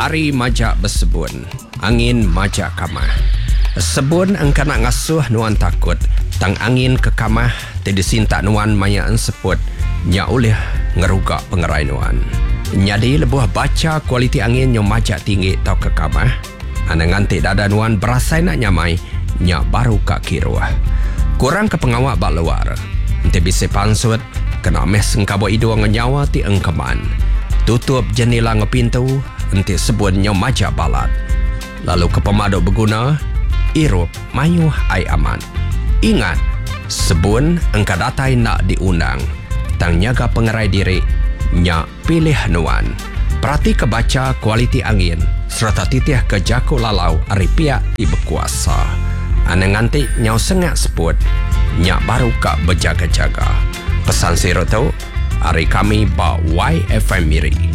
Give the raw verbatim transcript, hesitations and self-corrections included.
Ari majak bersebun, angin majak kamah. Sebun engkau nak ngasuh nuan takut, tang angin ke kamah, tidak sintak nuan maya enseput, nya oleh ngerugak pengerai nuan. Nyadi lebuh baca kualiti angin yang majak tinggi tau ke kamah, anda nganti dada nuan berasai nak nyamai, nya baru kak kiruah. Kurang ke pengawak bak luar, ente bisa pansut, kena mes engkau idu ngenyawa ti engkeman. Tutup jendela ngepintu, ente sebun nyo majak balat. Lalu ke pemaduk berguna, irup mayuh ai aman. Ingat, sebun engkau datai nak diundang, tang nyaga pengerai diri, nyak pilih nuan. Perhati kebaca kualiti angin, serta titih ke jaku lalau ari pihak i berkuasa. Ane nganti nyau sengak seput, nyak baru kak berjaga-jaga. Pesan siro tu, hari kami ba Y F M Miri.